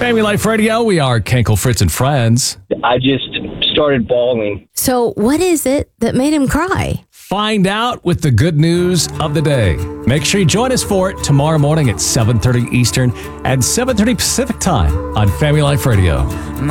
Family Life Radio, we are Kenkel, Fritz, and Friends. I just started bawling. So what is it that made him cry? Find out with the good news of the day. Make sure you join us for it tomorrow morning at 7:30 Eastern and 7:30 Pacific Time on Family Life Radio.